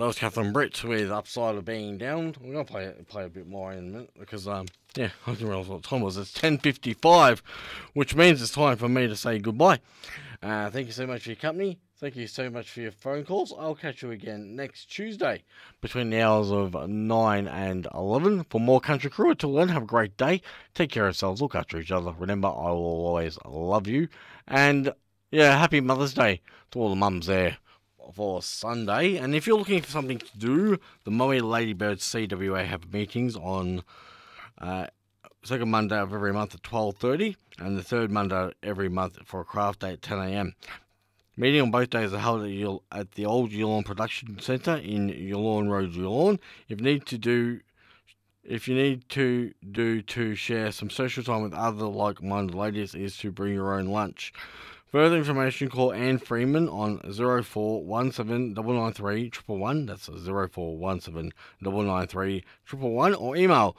That was Catherine Britt with Upside of Being Down. We're going to play a bit more in a minute because, yeah, I didn't realise what time it was. It's 10:55, which means it's time for me to say goodbye. Thank you so much for your company. Thank you so much for your phone calls. I'll catch you again next Tuesday between the hours of 9 and 11 for more Country Crew. Until then, have a great day. Take care of yourselves. Look after each other. Remember, I will always love you. And, yeah, happy Mother's Day to all the mums there for Sunday. And if you're looking for something to do, the Moe Ladybirds CWA have meetings on second Monday of every month at 12:30 and the third Monday every month for a craft day at 10 a.m. Meeting on both days are held at the old Yulon Production Centre in Yulon Road, Yulon. If you need to share some social time with other like-minded ladies is to bring your own lunch. Further information, call Anne Freeman on 0417 993 111. That's 0417 993 111, or email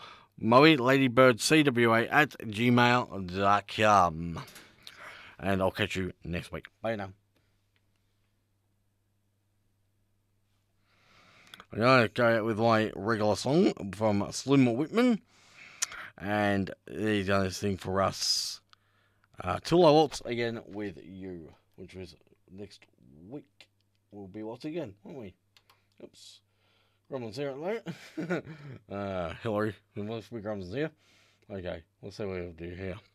moeladybirdscwa@gmail.com. And I'll catch you next week. Bye now. I'm going to go out with my regular song from Slim Whitman. And he's done this thing for us. Till I waltz again with you, which was next week. We'll be waltz again, won't we? Oops. Grumman's here at the moment. Hillary, must be Grumman's here. Okay, let's see what we'll do here.